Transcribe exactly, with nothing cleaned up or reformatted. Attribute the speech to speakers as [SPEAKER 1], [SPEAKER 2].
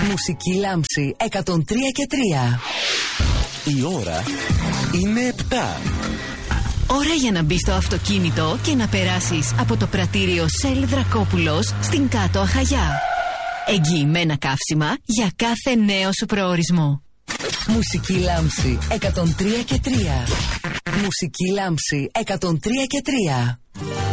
[SPEAKER 1] Μουσική Λάμψη εκατόν τρία και τρία.
[SPEAKER 2] Η ώρα είναι επτά.
[SPEAKER 3] Ώρα για να μπεις στο αυτοκίνητο και να περάσεις από το πρατήριο Shell Δρακόπουλος στην Κάτω Αχαγιά. Εγγυημένα καύσιμα για κάθε νέο σου προορισμό.
[SPEAKER 1] Μουσική Λάμψη εκατόν τρία και τρία. Μουσική Λάμψη εκατόν τρία και τρία.